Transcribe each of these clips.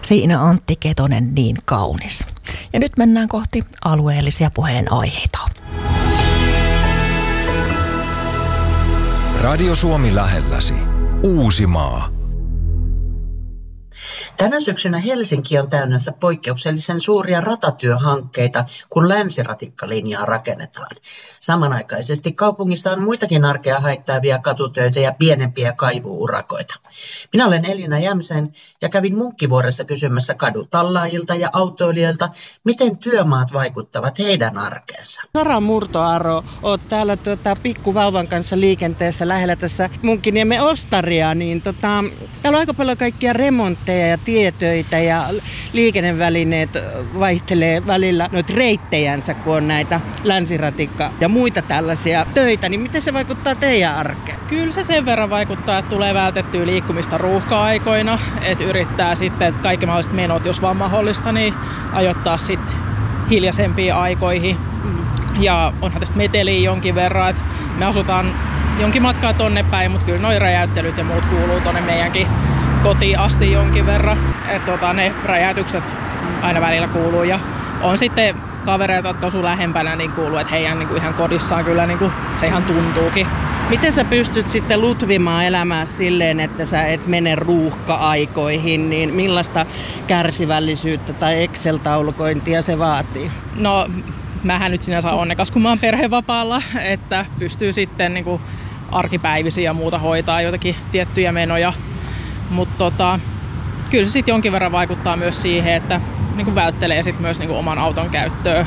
Siinä Antti Ketonen niin kaunis. Ja nyt mennään kohti alueellisia puheenaiheita. Radio Suomi lähelläsi. Uusimaa. Tänä syksynä Helsinki on täynnänsä poikkeuksellisen suuria ratatyöhankkeita, kun länsiratikkalinjaa rakennetaan. Samanaikaisesti kaupungissa on muitakin arkea haittaavia katutöitä ja pienempiä kaivuurakoita. Minä olen Elina Jämsen ja kävin Munkkivuoressa kysymässä kadutallaajilta ja autoilijoilta, miten työmaat vaikuttavat heidän arkeensa. Sara Murtoaro, oot täällä pikkuvauvan kanssa liikenteessä lähellä tässä Munkkiniemen Ostaria, niin täällä on aika paljon kaikkia remontteja ja tietöitä ja liikennevälineet vaihtelee välillä noita reittejänsä, kun on näitä länsiratikka ja muita tällaisia töitä, niin miten se vaikuttaa teidän arkeen? Kyllä se sen verran vaikuttaa, että tulee vältettyä liikkumista ruuhka-aikoina, että yrittää sitten kaikki mahdolliset menot, jos vaan mahdollista, niin ajoittaa sitten hiljaisempiin aikoihin. Ja onhan tästä meteliä jonkin verran, että me asutaan jonkin matkaa tonne päin, mutta kyllä noi räjäyttelyt ja muut kuuluu tonne meidänkin kotiin asti jonkin verran. Että ne räjäytykset aina välillä kuuluu ja on sitten kavereita, jotka asuu lähempänä, niin kuuluu, että heidän niin kuin ihan kodissaan kyllä niin kuin se ihan tuntuukin. Miten sä pystyt sitten lutvimaan elämää silleen, että sä et mene ruuhka-aikoihin, niin millaista kärsivällisyyttä tai Excel-taulukointia se vaatii? No, mähän nyt sinänsä onnekas, kun mä oon perhevapaalla, että pystyy sitten niin kuin arkipäivisiä ja muuta hoitaa jotakin tiettyjä menoja. Mutta kyllä se sitten jonkin verran vaikuttaa myös siihen, että niin kuin välttelee sit myös niin kuin oman auton käyttöä,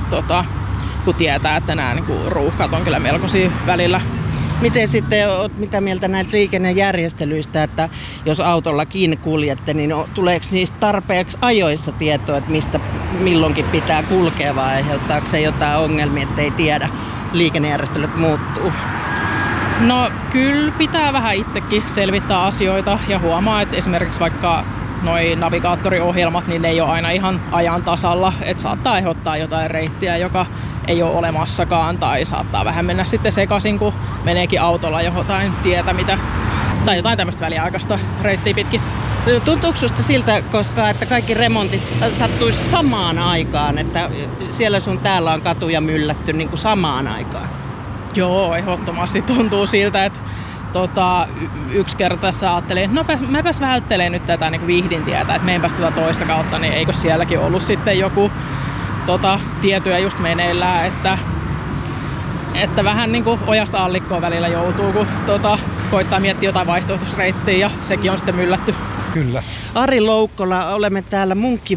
kun tietää, että nämä niin kuin ruuhkat on kyllä melkoisia välillä. Miten sitten olet mitä mieltä näistä liikennejärjestelyistä, että jos autollakin kuljette, niin tuleeko niistä tarpeeksi ajoissa tietoa, että mistä milloinkin pitää kulkea vai aiheuttaako se jotain ongelmia, ettei tiedä, liikennejärjestelyt muuttuu? No kyllä pitää vähän itsekin selvittää asioita ja huomaa, että esimerkiksi vaikka noi navigaattoriohjelmat, niin ne ei ole aina ihan ajan tasalla, että saattaa aiheuttaa jotain reittiä, joka ei ole olemassakaan tai saattaa vähän mennä sitten sekaisin, kun meneekin autolla jotain tietä tai jotain tämmöistä väliaikaista reittiä pitkin. Tuntuuko susta siltä, koska että kaikki remontit sattuisi samaan aikaan, että siellä sun täällä on katuja myllätty niin kuin samaan aikaan? Joo, ehdottomasti tuntuu siltä, että yksi kerta tässä ajattelin, että no mäpäs välttelen nyt tätä niin Vihdintietä, että meenpäs tätä toista kautta, niin eikö sielläkin ollut sitten joku tietoja just meneillään, että vähän niin kuin ojasta allikkoon välillä joutuu, kun koittaa miettiä jotain vaihtoehtoisreittiä ja sekin on sitten myllätty. Kyllä. Ari Loukkola, olemme täällä